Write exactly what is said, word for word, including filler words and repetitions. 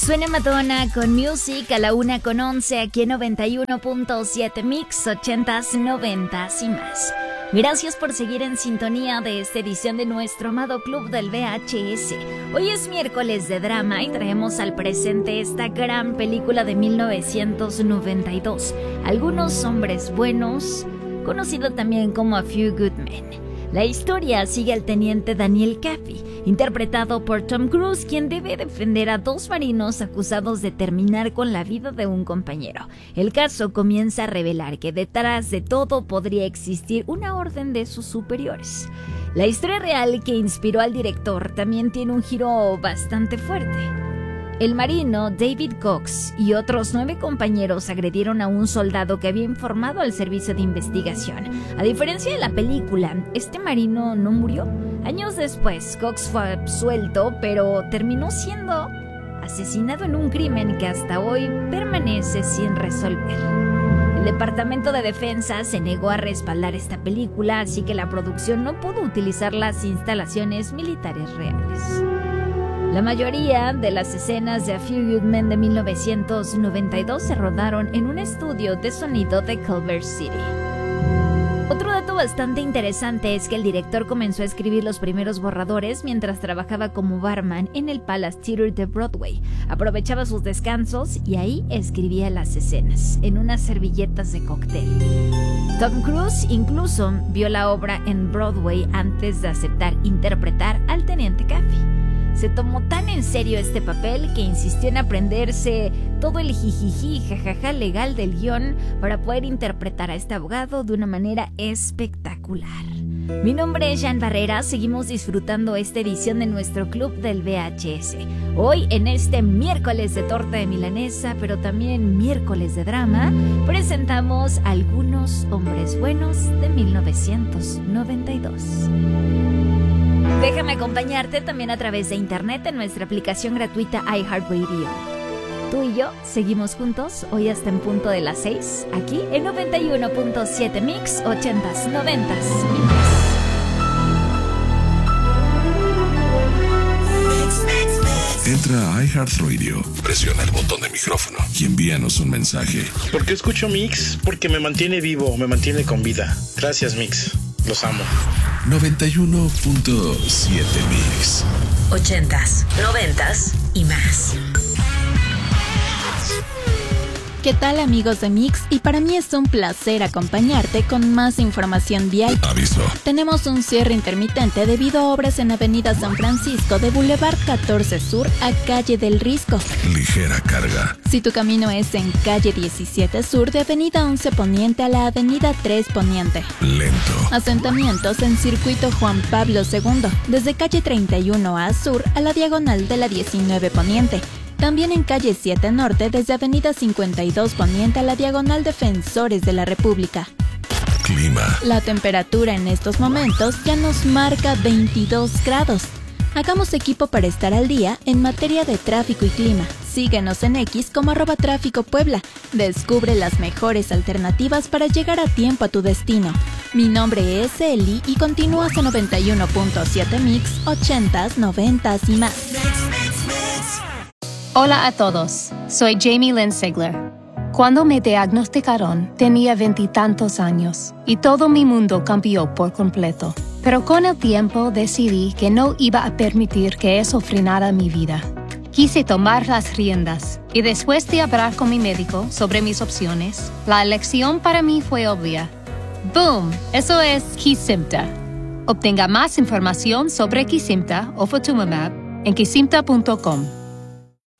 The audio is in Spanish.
Suena Madonna con Music a la una con once aquí en noventa y uno punto siete Mix, ochentas, noventas y más. Gracias por seguir en sintonía de esta edición de nuestro amado Club del V H S. Hoy es miércoles de drama y traemos al presente esta gran película de mil novecientos noventa y dos, Algunos hombres buenos, conocido también como A Few Good Men. La historia sigue al teniente Daniel Kaffee, interpretado por Tom Cruise, quien debe defender a dos marinos acusados de terminar con la vida de un compañero. El caso comienza a revelar que detrás de todo podría existir una orden de sus superiores. La historia real que inspiró al director también tiene un giro bastante fuerte. El marino David Cox y otros nueve compañeros agredieron a un soldado que había informado al servicio de investigación. A diferencia de la película, este marino no murió. Años después, Cox fue absuelto, pero terminó siendo asesinado en un crimen que hasta hoy permanece sin resolver. El Departamento de Defensa se negó a respaldar esta película, así que la producción no pudo utilizar las instalaciones militares reales. La mayoría de las escenas de A Few Good Men de mil novecientos noventa y dos se rodaron en un estudio de sonido de Culver City. Otro dato bastante interesante es que el director comenzó a escribir los primeros borradores mientras trabajaba como barman en el Palace Theater de Broadway. Aprovechaba sus descansos y ahí escribía las escenas, en unas servilletas de cóctel. Tom Cruise incluso vio la obra en Broadway antes de aceptar interpretar al teniente Kaffee. Se tomó tan en serio este papel que insistió en aprenderse todo el jijiji jajaja legal del guión para poder interpretar a este abogado de una manera espectacular. Mi nombre es Jan Barrera, seguimos disfrutando esta edición de nuestro Club del V H S. Hoy, en este miércoles de torta de milanesa, pero también miércoles de drama, presentamos Algunos hombres buenos de mil novecientos noventa y dos. Déjame acompañarte también a través de internet en nuestra aplicación gratuita iHeartRadio. Tú y yo seguimos juntos hoy hasta en punto de las seis, aquí en noventa y uno punto siete Mix, ochentas, noventas y más. Entra a iHeartRadio, presiona el botón de micrófono y envíanos un mensaje. ¿Por qué escucho Mix? Porque me mantiene vivo, me mantiene con vida. Gracias, Mix. Los amo. noventa y uno punto siete Mix. Ochentas, noventas y más. ¿Qué tal, amigos de Mix? Y para mí es un placer acompañarte con más información vial. Aviso. Tenemos un cierre intermitente debido a obras en Avenida San Francisco de Boulevard catorce Sur a Calle del Risco. Ligera carga. Si tu camino es en Calle diecisiete Sur de Avenida once Poniente a la Avenida tres Poniente. Lento. Asentamientos en Circuito Juan Pablo segundo, desde Calle treinta y uno A Sur a la diagonal de la diecinueve Poniente. También en Calle siete Norte, desde Avenida cincuenta y dos Poniente a la diagonal Defensores de la República. Clima. La temperatura en estos momentos ya nos marca veintidós grados. Hagamos equipo para estar al día en materia de tráfico y clima. Síguenos en X como arroba tráfico Puebla. Descubre las mejores alternativas para llegar a tiempo a tu destino. Mi nombre es Eli y continúas en noventa y uno punto siete Mix, ochentas, noventas y más. Hola a todos, soy Jamie Lynn Sigler. Cuando me diagnosticaron, tenía veintitantos años y todo mi mundo cambió por completo. Pero con el tiempo decidí que no iba a permitir que eso frenara mi vida. Quise tomar las riendas y después de hablar con mi médico sobre mis opciones, la elección para mí fue obvia. ¡Boom! Eso es Kesimpta. Obtenga más información sobre Kesimpta o Ofatumumab en kesimpta punto com.